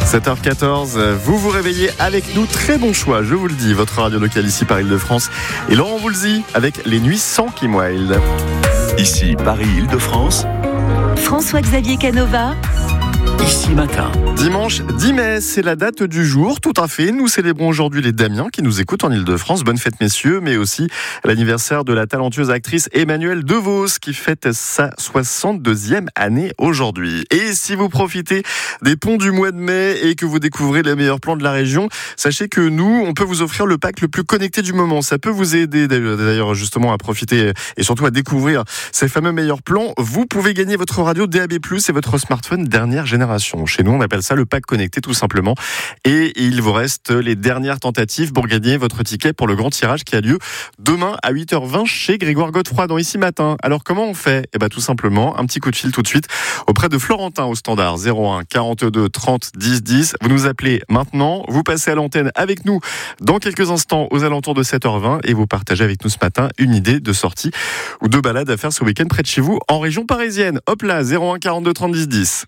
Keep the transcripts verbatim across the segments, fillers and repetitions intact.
sept heures quatorze, vous vous réveillez avec nous, très bon choix, je vous le dis, votre radio locale ici par Île-de-France. Et Laurent Voulzy avec les nuits sans Kim Wilde. Ici Paris-Île-de-France, François-Xavier Canova. Ici Matin. Dimanche dix mai, c'est la date du jour, tout à fait. Nous célébrons aujourd'hui les Damiens qui nous écoutent en Île-de-France. Bonne fête messieurs, mais aussi l'anniversaire de la talentueuse actrice Emmanuelle DeVos qui fête sa soixante-deuxième année aujourd'hui. Et si vous profitez des ponts du mois de mai et que vous découvrez les meilleurs plans de la région, sachez que nous, on peut vous offrir le pack le plus connecté du moment. Ça peut vous aider d'ailleurs justement à profiter et surtout à découvrir ces fameux meilleurs plans. Vous pouvez gagner votre radio D A B plus, et votre smartphone dernière génération. Chez nous, on appelle ça le pack connecté tout simplement. Et il vous reste les dernières tentatives pour gagner votre ticket pour le grand tirage qui a lieu demain à huit heures vingt chez Grégoire Godefroy dans Ici Matin. Alors comment on fait ? Eh bien tout simplement, un petit coup de fil tout de suite auprès de Florentin au standard zéro un quarante-deux trente dix dix. Vous nous appelez maintenant, vous passez à l'antenne avec nous dans quelques instants aux alentours de sept heures vingt et vous partagez avec nous ce matin une idée de sortie ou de balade à faire ce week-end près de chez vous en région parisienne. Hop là, zéro un quarante-deux trente dix dix.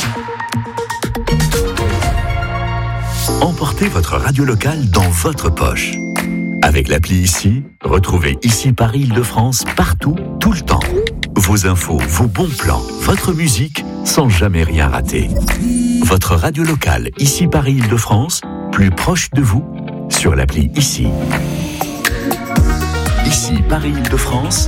Emportez votre radio locale dans votre poche. Avec l'appli Ici, retrouvez Ici Paris-Île-de-France partout, tout le temps. Vos infos, vos bons plans, votre musique, sans jamais rien rater. Votre radio locale Ici Paris-Île-de-France, plus proche de vous, sur l'appli Ici. Ici Paris-Île-de-France.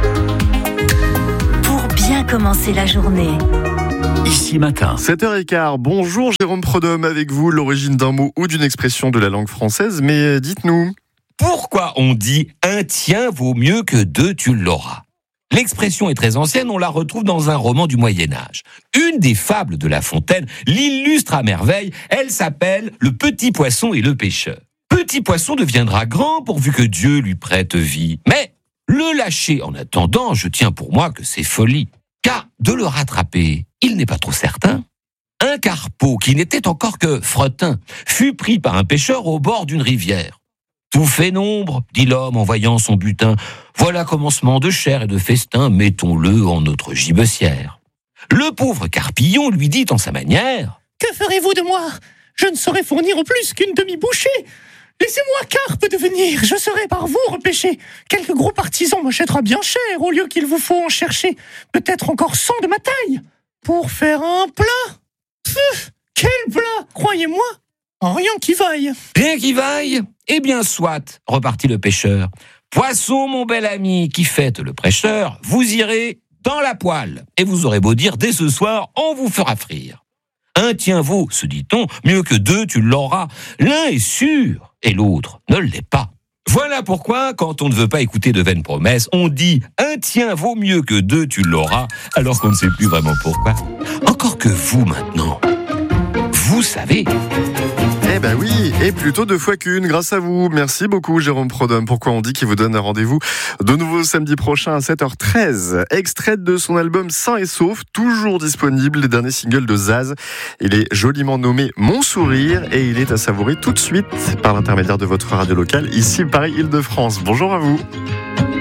Pour bien commencer la journée. Ici Matin. sept heures quinze, bonjour Jérôme Prodhomme avec vous, l'origine d'un mot ou d'une expression de la langue française, mais dites-nous. Pourquoi on dit « un tien vaut mieux que deux tu l'auras » ? L'expression est très ancienne, on la retrouve dans un roman du Moyen-Âge. Une des fables de La Fontaine l'illustre à merveille, elle s'appelle « Le petit poisson et le pêcheur ». Petit poisson deviendra grand pourvu que Dieu lui prête vie, mais le lâcher en attendant, je tiens pour moi que c'est folie. Car de le rattraper, il n'est pas trop certain. Un carpeau, qui n'était encore que fretin, fut pris par un pêcheur au bord d'une rivière. « Tout fait nombre, dit l'homme en voyant son butin. Voilà commencement de chair et de festin, mettons-le en notre gibecière. » Le pauvre carpillon lui dit en sa manière : « Que ferez-vous de moi ? Je ne saurais fournir plus qu'une demi-bouchée. Laissez-moi carpe devenir, je serai par vous repêché. Quelque gros partisan m'achètera bien cher, au lieu qu'il vous faut en chercher peut-être encore cent de ma taille. Pour faire un plat ? Pfff, quel plat ? Croyez-moi, rien qui vaille. » Rien qui vaille ? Eh bien soit, repartit le pêcheur. Poisson, mon bel ami, qui fête le prêcheur, vous irez dans la poêle, et vous aurez beau dire dès ce soir, on vous fera frire. Un tien vaut, se dit-on, mieux que deux tu l'auras. L'un est sûr, et l'autre ne l'est pas. Voilà pourquoi, quand on ne veut pas écouter de vaines promesses, on dit « un tien vaut mieux que deux tu l'auras », alors qu'on ne sait plus vraiment pourquoi. Encore que vous, maintenant, vous savez. Eh ben oui, et plutôt deux fois qu'une, grâce à vous. Merci beaucoup Jérôme Prodhomme. Pourquoi on dit qu'il vous donne un rendez-vous de nouveau samedi prochain à sept heures treize. Extrait de son album Sain et Sauf, toujours disponible, les derniers singles de Zaz. Il est joliment nommé Mon Sourire et il est à savourer tout de suite par l'intermédiaire de votre radio locale ici Paris-Île-de-France. Bonjour à vous.